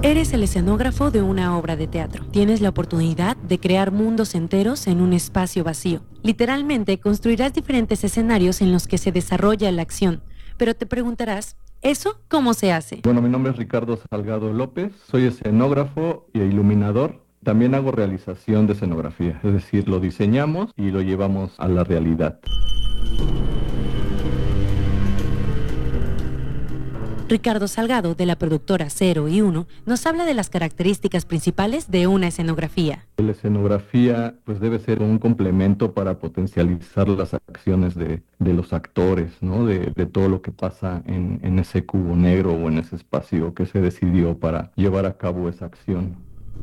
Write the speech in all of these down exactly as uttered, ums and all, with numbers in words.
Eres el escenógrafo de una obra de teatro. Tienes la oportunidad de crear mundos enteros en un espacio vacío. Literalmente, construirás diferentes escenarios en los que se desarrolla la acción. Pero te preguntarás, ¿eso cómo se hace? Bueno, mi nombre es Ricardo Salgado López, soy escenógrafo e iluminador. También hago realización de escenografía, es decir, lo diseñamos y lo llevamos a la realidad. Ricardo Salgado, de la productora cero y uno, nos habla de las características principales de una escenografía. La escenografía pues debe ser un complemento para potencializar las acciones de, de los actores, ¿no? De, de todo lo que pasa en, en ese cubo negro o en ese espacio que se decidió para llevar a cabo esa acción.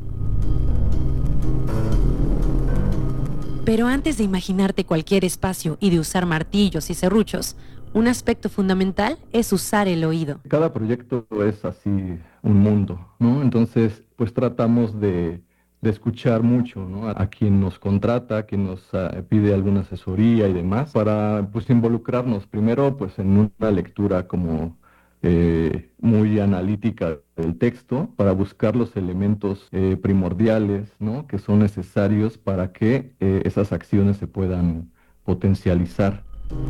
Pero antes de imaginarte cualquier espacio y de usar martillos y serruchos, un aspecto fundamental es usar el oído. Cada proyecto es así un mundo, ¿no? Entonces, pues tratamos de, de escuchar mucho, ¿no? A quien nos contrata, a quien nos uh, pide alguna asesoría y demás, para pues involucrarnos primero pues en una lectura como eh, muy analítica del texto, para buscar los elementos eh, primordiales, ¿no? Que son necesarios para que eh, esas acciones se puedan potencializar.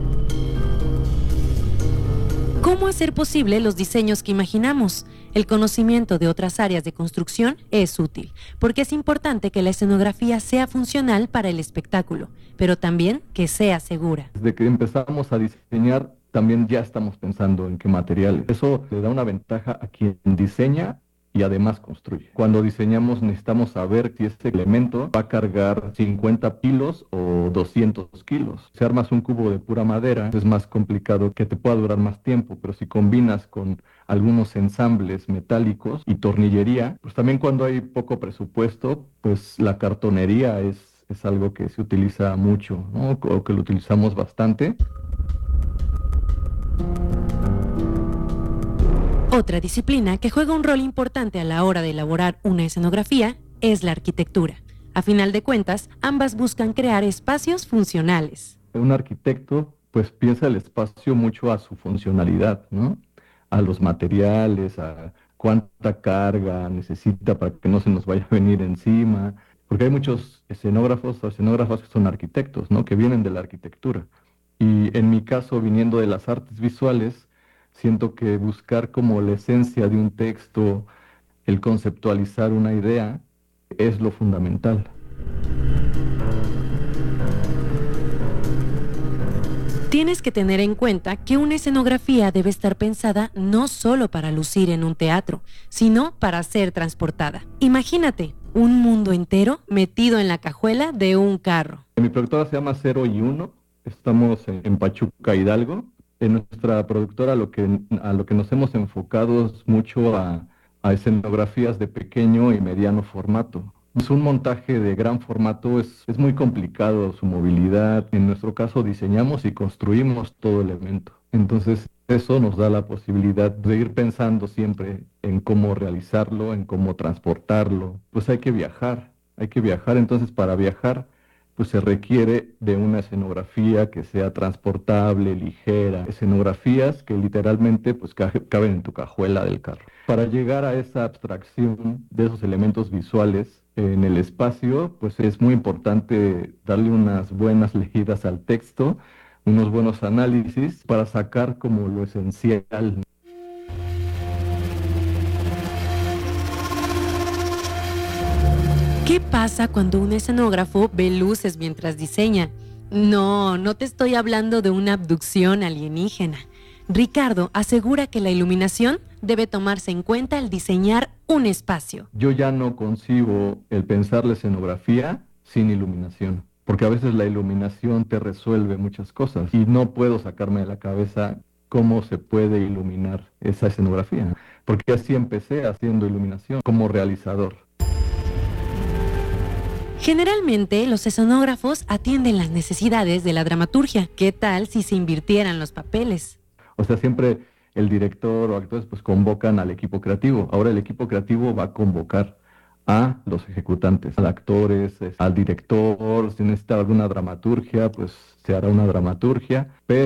¿Cómo hacer posible los diseños que imaginamos? El conocimiento de otras áreas de construcción es útil, porque es importante que la escenografía sea funcional para el espectáculo, pero también que sea segura. Desde que empezamos a diseñar, también ya estamos pensando en qué materiales. Eso le da una ventaja a quien diseña y además construye. Cuando diseñamos necesitamos saber si este elemento va a cargar cincuenta kilos o doscientos kilos. Si armas un cubo de pura madera, es más complicado que te pueda durar más tiempo, pero si combinas con algunos ensambles metálicos y tornillería, pues también cuando hay poco presupuesto, pues la cartonería es, es algo que se utiliza mucho, ¿no? O que lo utilizamos bastante. Otra disciplina que juega un rol importante a la hora de elaborar una escenografía es la arquitectura. A final de cuentas, ambas buscan crear espacios funcionales. Un arquitecto pues piensa el espacio mucho a su funcionalidad, ¿no? A los materiales, a cuánta carga necesita para que no se nos vaya a venir encima, porque hay muchos escenógrafos o escenógrafas que son arquitectos, ¿no? Que vienen de la arquitectura. Y en mi caso, viniendo de las artes visuales, siento que buscar como la esencia de un texto, el conceptualizar una idea, es lo fundamental. Tienes que tener en cuenta que una escenografía debe estar pensada no solo para lucir en un teatro, sino para ser transportada. Imagínate un mundo entero metido en la cajuela de un carro. Mi productora se llama cero y uno, estamos en Pachuca, Hidalgo. En nuestra productora lo que, a lo que nos hemos enfocado es mucho a, a escenografías de pequeño y mediano formato. Es un montaje de gran formato, es, es muy complicado su movilidad. En nuestro caso diseñamos y construimos todo el evento. Entonces eso nos da la posibilidad de ir pensando siempre en cómo realizarlo, en cómo transportarlo. Pues hay que viajar, hay que viajar. Entonces para viajar pues se requiere de una escenografía que sea transportable, ligera, escenografías que literalmente pues caben en tu cajuela del carro. Para llegar a esa abstracción de esos elementos visuales en el espacio, pues es muy importante darle unas buenas legidas al texto, unos buenos análisis para sacar como lo esencial. ¿Qué pasa cuando un escenógrafo ve luces mientras diseña? No, no te estoy hablando de una abducción alienígena. Ricardo asegura que la iluminación debe tomarse en cuenta al diseñar un espacio. Yo ya no concibo el pensar la escenografía sin iluminación, porque a veces la iluminación te resuelve muchas cosas y no puedo sacarme de la cabeza cómo se puede iluminar esa escenografía, porque así empecé haciendo iluminación como realizador. Generalmente, los escenógrafos atienden las necesidades de la dramaturgia. ¿Qué tal si se invirtieran los papeles? O sea, siempre el director o actores pues convocan al equipo creativo. Ahora el equipo creativo va a convocar a los ejecutantes, a actores, al director. Si necesita alguna dramaturgia, pues se hará una dramaturgia. Pero